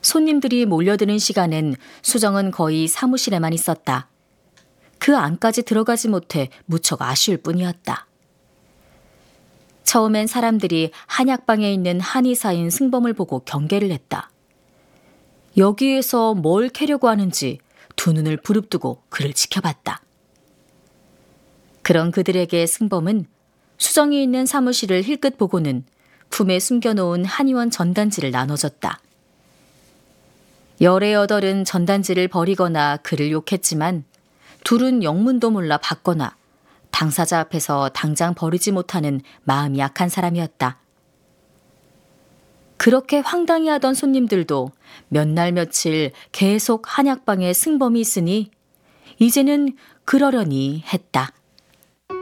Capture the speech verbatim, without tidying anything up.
손님들이 몰려드는 시간엔 수정은 거의 사무실에만 있었다. 그 안까지 들어가지 못해 무척 아쉬울 뿐이었다. 처음엔 사람들이 한약방에 있는 한의사인 승범을 보고 경계를 했다. 여기에서 뭘 캐려고 하는지 두 눈을 부릅뜨고 그를 지켜봤다. 그런 그들에게 승범은 수정이 있는 사무실을 힐끗 보고는 품에 숨겨놓은 한의원 전단지를 나눠줬다. 열의 여덟은 전단지를 버리거나 그를 욕했지만 둘은 영문도 몰라 받거나 당사자 앞에서 당장 버리지 못하는 마음이 약한 사람이었다. 그렇게 황당히 하던 손님들도 몇 날 며칠 계속 한약방에 승범이 있으니 이제는 그러려니 했다.